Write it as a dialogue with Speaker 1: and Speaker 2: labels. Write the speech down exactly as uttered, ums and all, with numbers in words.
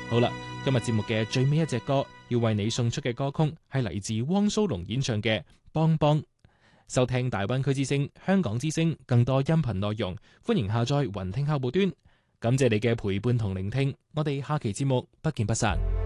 Speaker 1: 好啦，今日節目嘅最尾一隻歌要為你送出嘅歌曲係嚟自汪蘇泷演唱嘅《幫幫》。收聽大灣區之聲、香港之聲更多音頻內容，歡迎下載雲聽客戶端。感謝你嘅陪伴同聆聽，我哋下期節目不見不散。